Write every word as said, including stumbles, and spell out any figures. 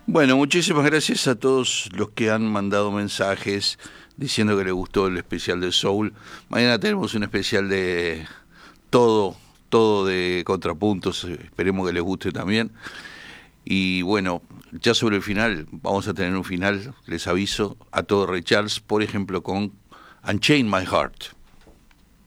Bueno, muchísimas gracias a todos los que han mandado mensajes diciendo que les gustó el especial de Soul. Mañana tenemos un especial de todo, todo de contrapuntos, esperemos que les guste también. Y bueno, ya sobre el final, vamos a tener un final, les aviso, a todo Ray Charles, por ejemplo, con Unchain My Heart.